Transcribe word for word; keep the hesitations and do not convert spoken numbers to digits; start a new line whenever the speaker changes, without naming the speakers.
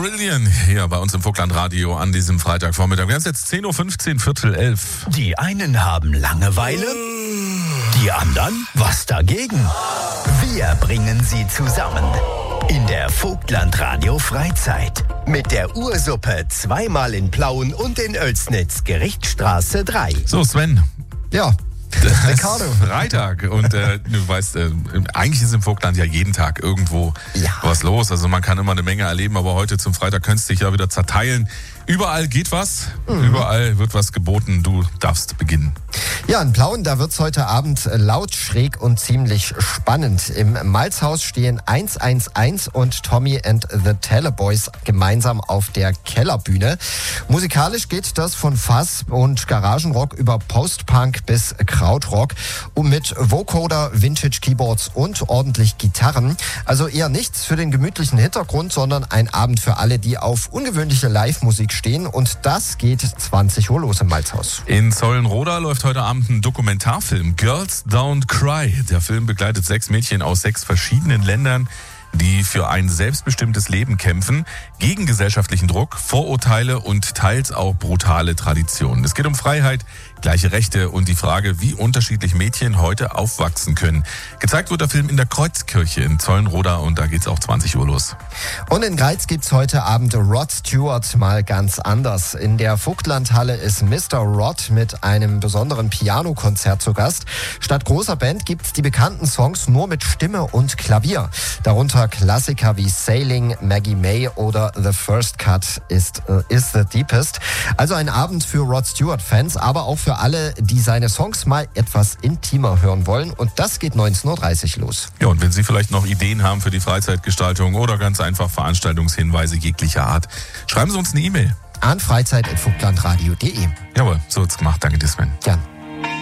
Marillion hier bei uns im Vogtland-Radio an diesem Freitagvormittag. Wir haben jetzt zehn Uhr fünfzehn, Viertel elf.
Die einen haben Langeweile, die anderen was dagegen. Wir bringen sie zusammen in der Vogtland-Radio Freizeit mit der Ursuppe zweimal in Plauen und in Oelsnitz, Gerichtsstraße drei.
So, Sven.
Ja.
Ricardo. Freitag und äh, du weißt, äh, eigentlich ist im Vogtland ja jeden Tag irgendwo
ja.
was los. Also man kann immer eine Menge erleben, aber heute zum Freitag könntest du dich ja wieder zerteilen. Überall geht was, mhm. überall wird was geboten. Du darfst beginnen.
Ja, in Plauen, da wird's heute Abend laut, schräg und ziemlich spannend. Im Malzhaus stehen eins eins eins und Tommy and the Teleboys gemeinsam auf der Kellerbühne. Musikalisch geht das von Fuzz und Garagenrock über Postpunk bis Krautrock und mit Vocoder, Vintage Keyboards und ordentlich Gitarren. Also eher nichts für den gemütlichen Hintergrund, sondern ein Abend für alle, die auf ungewöhnliche Live-Musik stehen. Und das geht zwanzig Uhr los im Malzhaus.
In Zollenroda läuft heute Abend ein Dokumentarfilm, Girls Don't Cry. Der Film begleitet sechs Mädchen aus sechs verschiedenen Ländern, die für ein selbstbestimmtes Leben kämpfen, gegen gesellschaftlichen Druck, Vorurteile und teils auch brutale Traditionen. Es geht um Freiheit, gleiche Rechte und die Frage, wie unterschiedlich Mädchen heute aufwachsen können. Gezeigt wird der Film in der Kreuzkirche in Zollenroda und da geht's auch zwanzig Uhr los.
Und in Greiz gibt's heute Abend Rod Stewart mal ganz anders. In der Vogtlandhalle ist Mister Rod mit einem besonderen Pianokonzert zu Gast. Statt großer Band gibt's die bekannten Songs nur mit Stimme und Klavier. Darunter Klassiker wie Sailing, Maggie May oder The First Cut is, uh, is the Deepest. Also ein Abend für Rod Stewart-Fans, aber auch für alle, die seine Songs mal etwas intimer hören wollen. Und das geht neunzehn Uhr dreißig los.
Ja, und wenn Sie vielleicht noch Ideen haben für die Freizeitgestaltung oder ganz einfach Veranstaltungshinweise jeglicher Art, schreiben Sie uns eine E-Mail
an freizeit punkt vogtlandradio punkt de.
Jawohl, so wird's gemacht. Danke dir, Sven.
Gern.